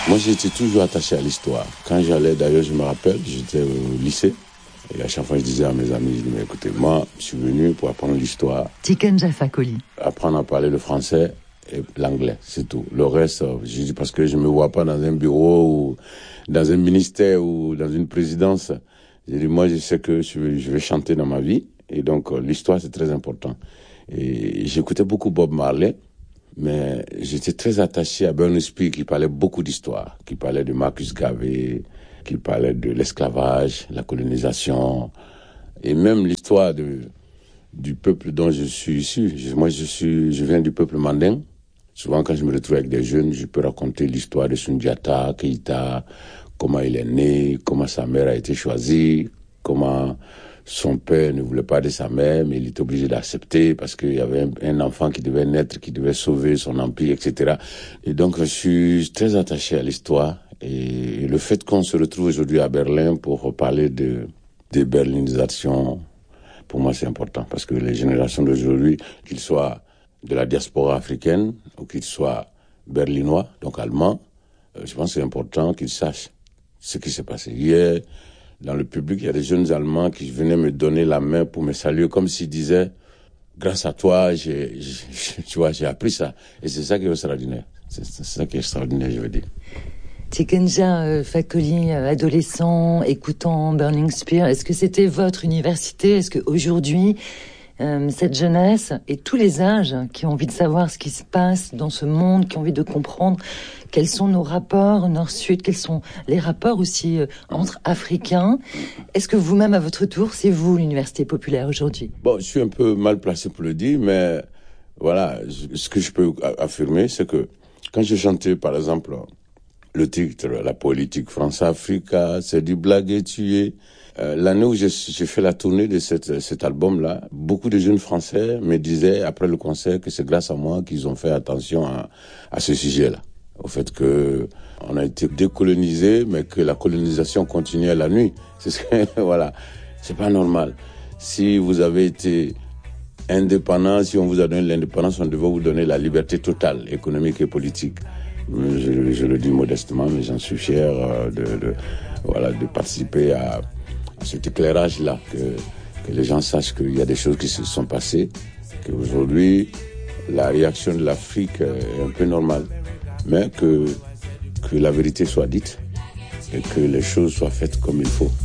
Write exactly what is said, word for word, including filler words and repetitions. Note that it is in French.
Moi, j'étais toujours attaché à l'histoire. Quand j'allais, d'ailleurs, je me rappelle, j'étais au lycée. Et à chaque fois, je disais à mes amis, je dis, mais écoutez, moi, je suis venu pour apprendre l'histoire. Tiken Jah Fakoly. Apprendre à parler le français et l'anglais, c'est tout. Le reste, je dis parce que je me vois pas dans un bureau ou dans un ministère ou dans une présidence. J'ai dit, moi, je sais que je vais, je vais chanter dans ma vie. Et donc, l'histoire, c'est très important. Et j'écoutais beaucoup Bob Marley. Mais j'étais très attaché à Berners-Lee qui parlait beaucoup d'histoire, qui parlait de Marcus Garvey, qui parlait de l'esclavage, la colonisation, et même l'histoire de, du peuple dont je suis issu. Moi, je suis, je viens du peuple mandin. Souvent, quand je me retrouve avec des jeunes, je peux raconter l'histoire de Sundiata Keita, comment il est né, comment sa mère a été choisie, comment son père ne voulait pas de sa mère, mais il était obligé d'accepter parce qu'il y avait un, un enfant qui devait naître, qui devait sauver son empire, et cetera. Et donc, je suis très attaché à l'histoire. Et le fait qu'on se retrouve aujourd'hui à Berlin pour parler de, de berlinisation, pour moi, c'est important. Parce que les générations d'aujourd'hui, qu'ils soient de la diaspora africaine ou qu'ils soient berlinois, donc allemands, je pense que c'est important qu'ils sachent ce qui s'est passé hier. Dans le public, il y a des jeunes Allemands qui venaient me donner la main pour me saluer, comme s'ils disaient, grâce à toi, j'ai, j'ai, tu vois, j'ai appris ça. Et c'est ça qui est extraordinaire. C'est, c'est ça qui est extraordinaire, je veux dire. Tiken Jah Fakoly, adolescent, écoutant Burning Spear, est-ce que c'était votre université? Est-ce qu'aujourd'hui, euh, cette jeunesse et tous les âges qui ont envie de savoir ce qui se passe dans ce monde, qui ont envie de comprendre quels sont nos rapports nord-sud, quels sont les rapports aussi euh, entre Africains. Est-ce que vous-même, à votre tour, c'est vous l'université populaire aujourd'hui? Bon, je suis un peu mal placé pour le dire, mais voilà, ce que je peux affirmer, c'est que quand je chantais, par exemple, le titre, la politique France-Africa, c'est du blague et tuer. Euh, l'année où j'ai, j'ai fait la tournée de cette, cet album-là, beaucoup de jeunes Français me disaient, après le concert, que c'est grâce à moi qu'ils ont fait attention à, à ce sujet-là. Au fait que on a été décolonisé, mais que la colonisation continuait la nuit. C'est ce que, voilà. C'est pas normal. Si vous avez été indépendant, si on vous a donné l'indépendance, on devait vous donner la liberté totale, économique et politique. Je, je le dis modestement, mais j'en suis fier de, de, voilà, de participer à, à cet éclairage-là, que, que les gens sachent qu'il y a des choses qui se sont passées, qu'aujourd'hui, la réaction de l'Afrique est un peu normale. Mais que, que la vérité soit dite et que les choses soient faites comme il faut.